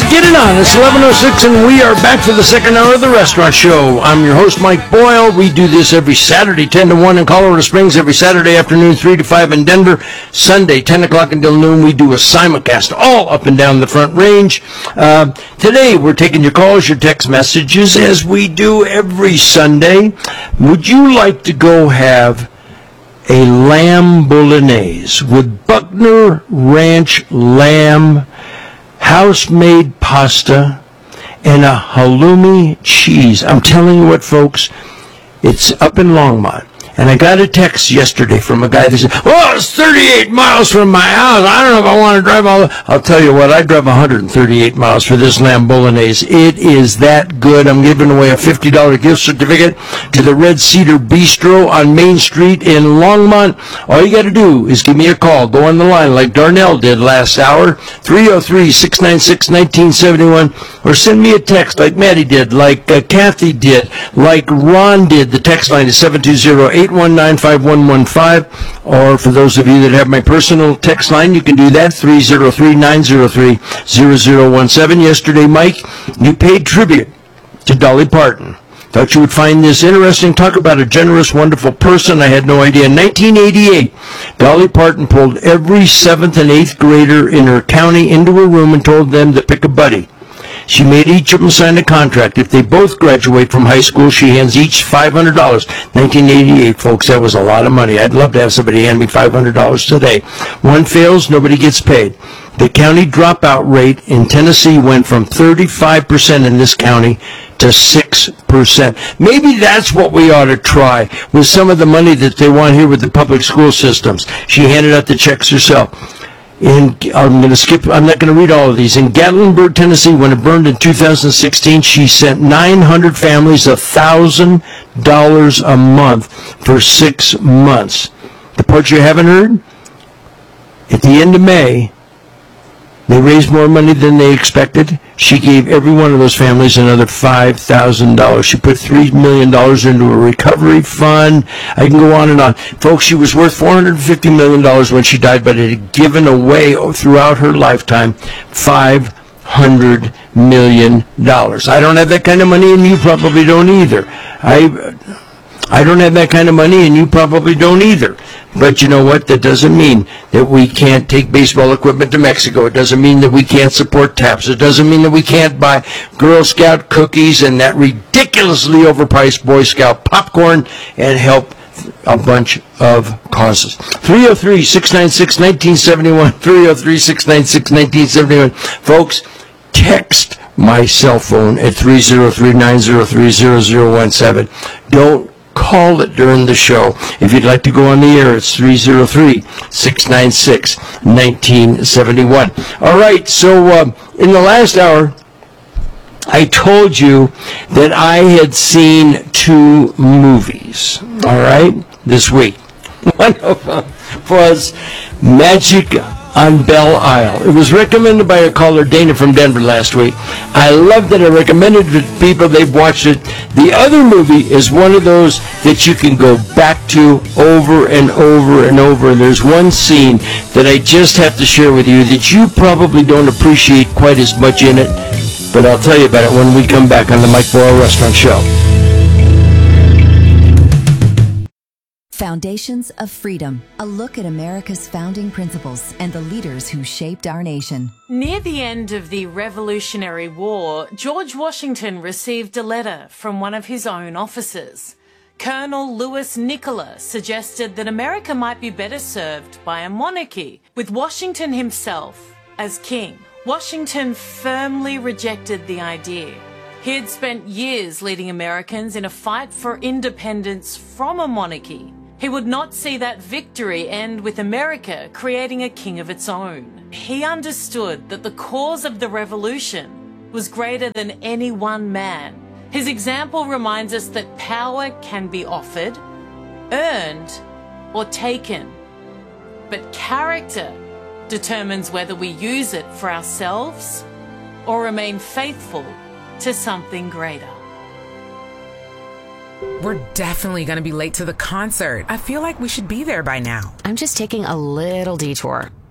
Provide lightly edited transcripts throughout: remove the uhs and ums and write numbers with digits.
Get it on. It's 11:06, and we are back for the second hour of the restaurant show. I'm your host, Mike Boyle. We do this every Saturday, 10 to 1 in Colorado Springs, every Saturday afternoon, 3 to 5 in Denver. Sunday, 10 o'clock until noon, we do a simulcast all up and down the Front Range. Today, we're taking your calls, your text messages, as we do every Sunday. Would you like to go have a lamb bolognese with Buckner Ranch lamb, house-made pasta, and a halloumi cheese? I'm telling you what, folks, it's up in Longmont. And I got a text yesterday from a guy that said, "Oh, it's 38 miles from my house. I don't know if I want to drive all the..." I'll tell you what, I drove 138 miles for this lamb bolognese. It is that good. I'm giving away a $50 gift certificate to the Red Cedar Bistro on Main Street in Longmont. All you got to do is give me a call. Go on the line like Darnell did last hour, 303-696-1971, or send me a text like Maddie did, like Kathy did, like Ron did. The text line is 720-819-5115, or for those of you that have my personal text line, you can do that, 303-903-0017. Yesterday, Mike, you paid tribute to Dolly Parton. Thought you would find this interesting. Talk about a generous, wonderful person. I had no idea. In 1988, Dolly Parton pulled every 7th and 8th grader in her county into a room and told them to pick a buddy. She made each of them sign a contract. If they both graduate from high school, she hands each $500. 1988, folks, that was a lot of money. I'd love to have somebody hand me $500 today. One fails, nobody gets paid. The county dropout rate in Tennessee went from 35% in this county to 6%. Maybe that's what we ought to try with some of the money that they want here with the public school systems. She handed out the checks herself. I'm not going to read all of these. In Gatlinburg, Tennessee, when it burned in 2016, she sent 900 families $1,000 a month for 6 months. The part you haven't heard? At the end of May, they raised more money than they expected. She gave every one of those families another $5,000. She put $3 million into a recovery fund. I can go on and on. Folks, she was worth $450 million when she died, but it had given away throughout her lifetime $500 million. I don't have that kind of money, and you probably don't either. I don't have that kind of money, and you probably don't either. But you know what? That doesn't mean that we can't take baseball equipment to Mexico. It doesn't mean that we can't support TAPS. It doesn't mean that we can't buy Girl Scout cookies and that ridiculously overpriced Boy Scout popcorn and help a bunch of causes. 303-696-1971. 303-696-1971. Folks, text my cell phone at 303-903-0017. Don't call it during the show. If you'd like to go on the air, it's 303-696-1971. All right, so in the last hour, I told you that I had seen 2 movies, all right, this week. One of them was Magic on Belle Isle. It was recommended by a caller, Dana from Denver, last week. I loved it. I recommended it to people. They've watched it. The other movie is one of those that you can go back to over and over and over. There's one scene that I just have to share with you that you probably don't appreciate quite as much in it, but I'll tell you about it when we come back on the Mike Boyle Restaurant Show. Foundations of Freedom, a look at America's founding principles and the leaders who shaped our nation. Near the end of the Revolutionary War, George Washington received a letter from one of his own officers. Colonel Louis Nicola suggested that America might be better served by a monarchy, with Washington himself as king. Washington firmly rejected the idea. He had spent years leading Americans in a fight for independence from a monarchy. He would not see that victory end with America creating a king of its own. He understood that the cause of the revolution was greater than any one man. His example reminds us that power can be offered, earned, or taken. But character determines whether we use it for ourselves or remain faithful to something greater. We're definitely going to be late to the concert. I feel like we should be there by now. I'm just taking a little detour.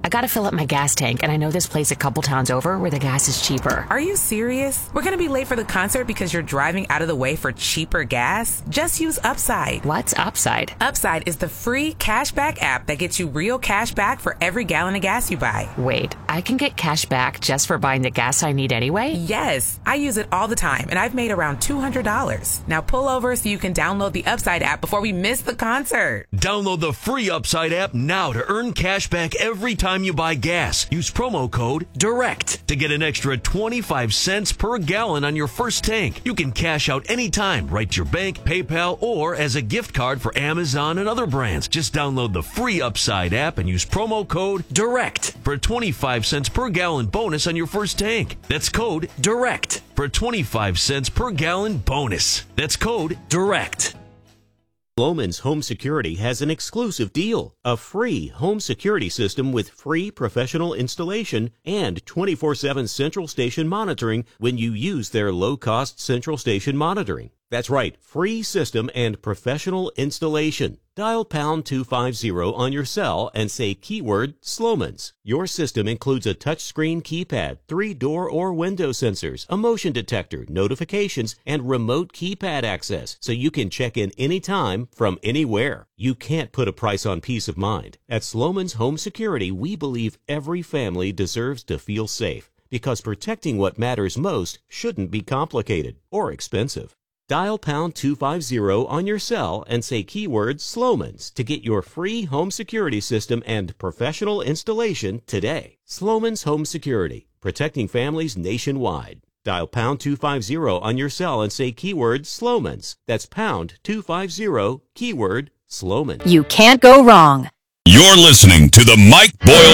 I gotta fill up my gas tank, and I know this place a couple towns over where the gas is cheaper. Are you serious? We're gonna be late for the concert because you're driving out of the way for cheaper gas? Just use Upside. What's Upside? Upside is the free cashback app that gets you real cash back for every gallon of gas you buy. Wait, I can get cash back just for buying the gas I need anyway? Yes, I use it all the time, and I've made around $200. Now pull over so you can download the Upside app before we miss the concert. Download the free Upside app now to earn cash back every time you buy gas. Use promo code DIRECT to get an extra 25 cents per gallon on your first tank. You can cash out anytime, right to your bank, PayPal, or as a gift card for Amazon and other brands. Just download the free Upside app and use promo code DIRECT for a 25 cents per gallon bonus on your first tank. That's code DIRECT for a 25 cents per gallon bonus. That's code DIRECT. Sloman's Home Security has an exclusive deal, a free home security system with free professional installation and 24/7 central station monitoring when you use their low-cost central station monitoring. That's right, free system and professional installation. Dial pound 250 on your cell and say keyword Sloman's. Your system includes a touchscreen keypad, 3 door or window sensors, a motion detector, notifications, and remote keypad access, so you can check in anytime from anywhere. You can't put a price on peace of mind. At Sloman's Home Security, we believe every family deserves to feel safe, because protecting what matters most shouldn't be complicated or expensive. Dial pound 250 on your cell and say keyword Sloman's to get your free home security system and professional installation today. Sloman's Home Security, protecting families nationwide. Dial pound 250 on your cell and say keyword Sloman's. That's pound 250, keyword Sloman. You can't go wrong. You're listening to the Mike Boyle